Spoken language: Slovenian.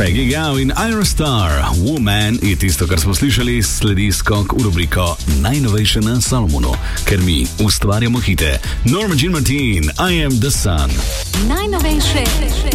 Peggy Gao in Aerostar, Woman je tisto, kar smo slišali, sledi skok v rubriko Najnovejše na Salomonu, ker mi ustvarjamo hite. Norma Jean Martin, I Am The Sun. Najnovejše